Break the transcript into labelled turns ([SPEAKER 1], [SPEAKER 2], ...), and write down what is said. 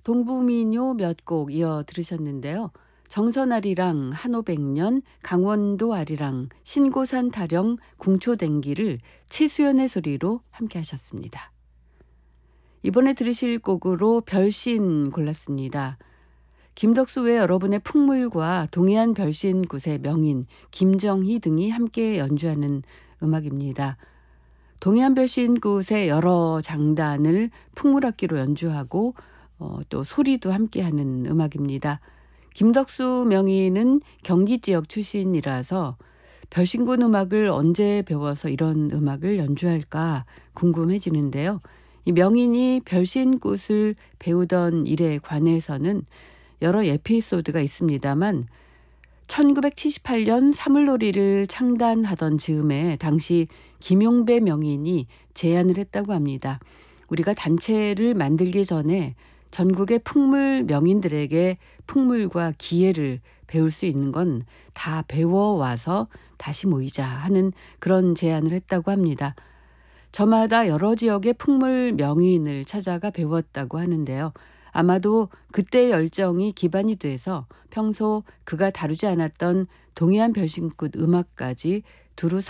[SPEAKER 1] 동부민요 몇 곡 이어 들으셨는데요. 정선아리랑 한오백년, 강원도 아리랑, 신고산 타령, 궁초댕기를 최수연의 소리로 함께 하셨습니다. 이번에 들으실 곡으로 별신 골랐습니다. 김덕수 외 여러분의 풍물과 동해안 별신굿의 명인 김정희 등이 함께 연주하는 음악입니다. 동해안 별신굿의 여러 장단을 풍물악기로 연주하고 또 소리도 함께하는 음악입니다. 김덕수 명인은 경기 지역 출신이라서 별신굿 음악을 언제 배워서 이런 음악을 연주할까 궁금해지는데요. 이 명인이 별신굿을 배우던 일에 관해서는 여러 에피소드가 있습니다만 1978년 사물놀이를 창단하던 즈음에 당시 김용배 명인이 제안을 했다고 합니다. 우리가 단체를 만들기 전에 전국의 풍물 명인들에게 풍물과 기예를 배울 수 있는 건 다 배워와서 다시 모이자 하는 그런 제안을 했다고 합니다. 저마다 여러 지역의 풍물 명인을 찾아가 배웠다고 하는데요. 아마도 그때의 열정이 기반이 돼서 평소 그가 다루지 않았던 동해안 별신굿 음악까지 두루